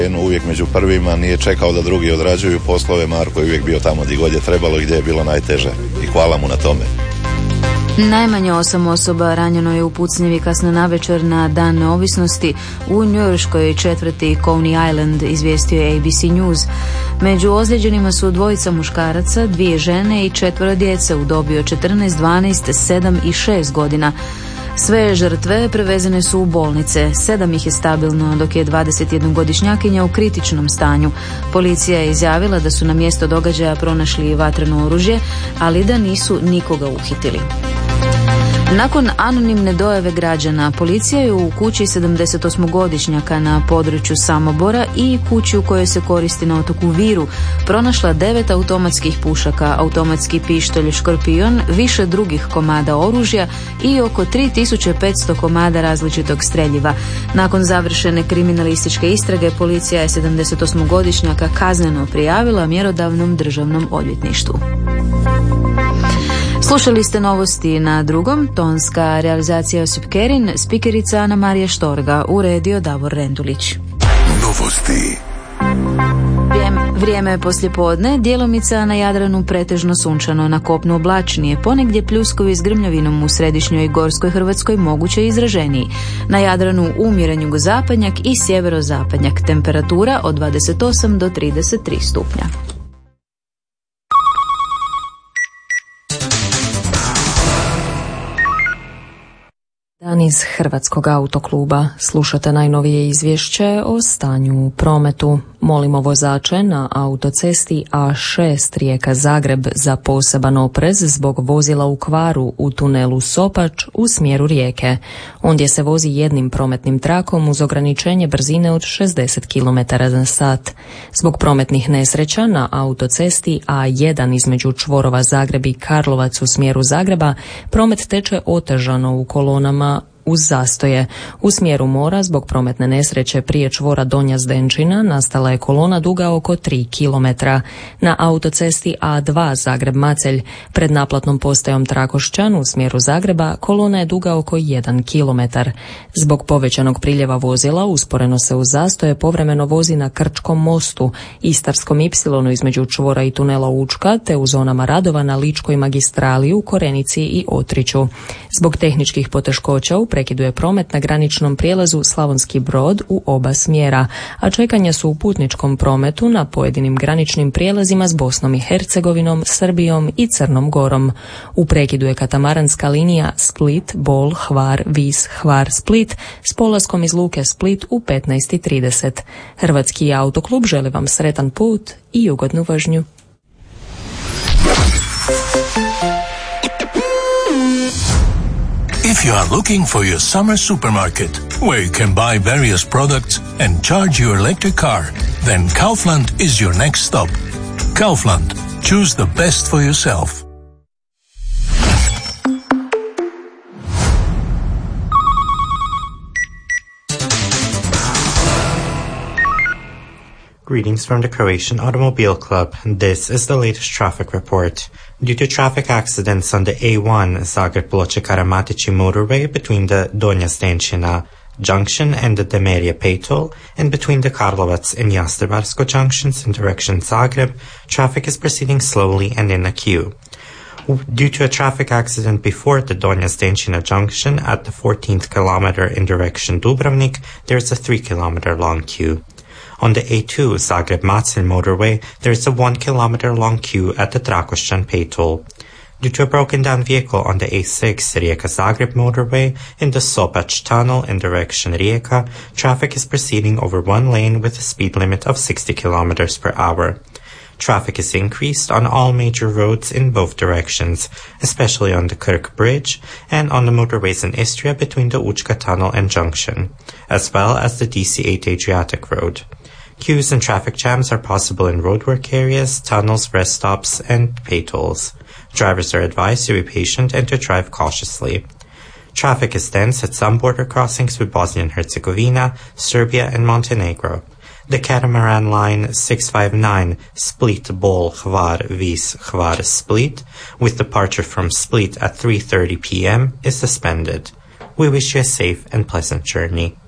Uvijek među prvima, nije čekao da drugi odrađuju poslove. Marko je uvijek bio tamo gdje god je trebalo i gdje je bilo najteže. I hvala mu na tome. Najmanje 8 osoba ranjeno je u pucnjevi kasno navečer na Dan neovisnosti u njujorškoj četvrti Coney Island, izvijestio je ABC News. Među ozlijeđenima su 2 muškaraca, 2 žene i 4 djece u dobi od 14, 12, 7 i 6 godina. Sve žrtve prevezene su u bolnice, 7 ih je stabilno, dok je 21-godišnjakinja u kritičnom stanju. Policija je izjavila da su na mjesto događaja pronašli vatreno oružje, ali da nisu nikoga uhitili. Nakon anonimne dojave građana, policija je u kući 78-godišnjaka na području Samobora i kući u kojoj se koristi na otoku Viru pronašla 9 automatskih pušaka, automatski pištolj Škorpion, više drugih komada oružja i oko 3500 komada različitog streljiva. Nakon završene kriminalističke istrage, policija je 78-godišnjaka kazneno prijavila mjerodavnom državnom odvjetništvu. Slušali ste novosti na Drugom, tonska realizacija Josip Kerin, spikerica Ana Marija Štorga, uredio Davor Rendulić. Novosti. Vrijeme je poslijepodne, djelomica na Jadranu pretežno sunčano, na kopnu oblačnije, ponegdje pljuskovi s grmljavinom u središnjoj i gorskoj Hrvatskoj moguće izraženiji. Na Jadranu umjeren jugozapadnjak i sjeverozapadnjak, temperatura od 28 do 33 stupnja. Dan iz Hrvatskog autokluba. Slušate najnovije izvješće o stanju u prometu. Molimo vozače na autocesti A6 Rijeka-Zagreb za poseban oprez zbog vozila u kvaru u tunelu Sopač u smjeru Rijeke. Ondje se vozi jednim prometnim trakom uz ograničenje brzine od 60 km/h. Zbog prometnih nesreća na autocesti A1 između čvorova Zagreb i Karlovac u smjeru Zagreba promet teče otežano u kolonama uz zastoje. U smjeru mora zbog prometne nesreće prije čvora Donja Zdenčina nastala je kolona duga oko 3 km. Na autocesti A2 Zagreb-Macelj pred naplatnom postajom Trakošćan u smjeru Zagreba kolona je duga oko 1 km. Zbog povećanog priljeva vozila usporeno se uz zastoje povremeno vozi na Krčkom mostu, Istarskom Y između čvora i tunela Učka te u zonama radova na Ličkoj magistrali u Korenici i Otriću. Zbog tehničkih poteškoća prekiduje promet na graničnom prijelazu Slavonski Brod u oba smjera, a čekanja su u putničkom prometu na pojedinim graničnim prijelazima s Bosnom i Hercegovinom, Srbijom i Crnom Gorom. U prekidu je katamaranska linija Split, Bol, Hvar, Vis, Hvar, Split s polaskom iz luke Split u 15:30. Hrvatski autoklub želi vam sretan put i ugodnu vožnju. If you are looking for your summer supermarket, where you can buy various products and charge your electric car, then Kaufland is your next stop. Kaufland. Choose the best for yourself. Greetings from the Croatian Automobile Club. This is the latest traffic report. Due to traffic accidents on the A1 Zagreb-Ploče-Karamatići motorway between the Donja Zdenčina junction and the Demerje Pejtol, and between the Karlovac and Jastrebarsko junctions in direction Zagreb, traffic is proceeding slowly and in a queue. Due to a traffic accident before the Donja Zdenčina junction at the 14th kilometer in direction Dubrovnik, there is a 3-kilometer long queue. On the A2 Zagreb-Macelj motorway, there is a 1-kilometer long queue at the Trakošćan Pejtol. Due to a broken down vehicle on the A6 Rijeka-Zagreb motorway in the Sopač tunnel in direction Rijeka, traffic is proceeding over one lane with a speed limit of 60 kilometers per hour. Traffic is increased on all major roads in both directions, especially on the Krk Bridge and on the motorways in Istria between the Učka tunnel and junction, as well as the DC8 Adriatic Road. Queues and traffic jams are possible in roadwork areas, tunnels, rest stops, and paytolls. Drivers are advised to be patient and to drive cautiously. Traffic is dense at some border crossings with Bosnia and Herzegovina, Serbia, and Montenegro. The catamaran line 659 Split, Bol, Hvar, Vis, Hvar, Split, with departure from Split at 3:30 p.m. is suspended. We wish you a safe and pleasant journey.